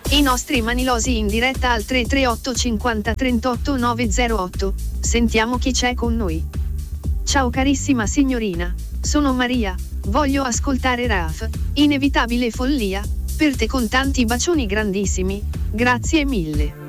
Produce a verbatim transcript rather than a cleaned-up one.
I nostri manilosi in diretta al tre tre otto cinquanta trentotto novecentotto. Sentiamo chi c'è con noi. Ciao carissima signorina, sono Maria, voglio ascoltare Raf, Inevitabile follia, per te con tanti bacioni grandissimi, grazie mille.